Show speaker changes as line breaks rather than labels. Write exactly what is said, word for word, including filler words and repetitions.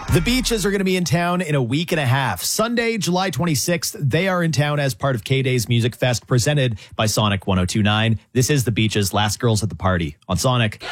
The Beaches are going to be in town in a week and a half. Sunday, July twenty-sixth, they are in town as part of K-Day's Music Fest presented by Sonic one oh two point nine. This is The Beaches, Last Girls at the Party on Sonic.